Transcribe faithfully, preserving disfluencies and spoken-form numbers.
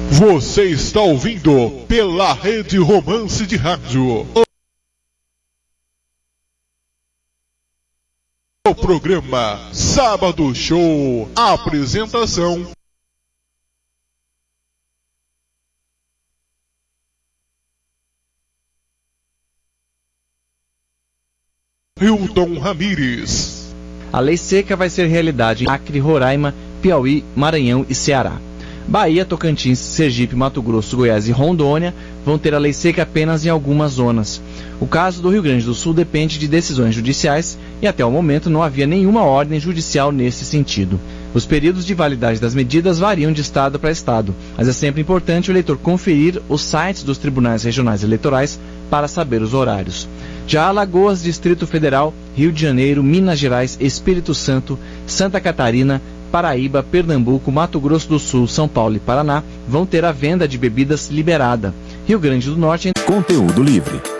Você está ouvindo pela Rede Romance de Rádio o programa Sábado Show. Apresentação: Hilton Ramires. A lei seca vai ser realidade em Acre, Roraima, Piauí, Maranhão e Ceará. Bahia, Tocantins, Sergipe, Mato Grosso, Goiás e Rondônia vão ter a lei seca apenas em algumas zonas. O caso do Rio Grande do Sul depende de decisões judiciais e até o momento não havia nenhuma ordem judicial nesse sentido. Os períodos de validade das medidas variam de estado para estado, mas é sempre importante o eleitor conferir os sites dos tribunais regionais eleitorais para saber os horários. Já Alagoas, Distrito Federal, Rio de Janeiro, Minas Gerais, Espírito Santo, Santa Catarina, Paraíba, Pernambuco, Mato Grosso do Sul, São Paulo e Paraná vão ter a venda de bebidas liberada. Rio Grande do Norte... Conteúdo livre.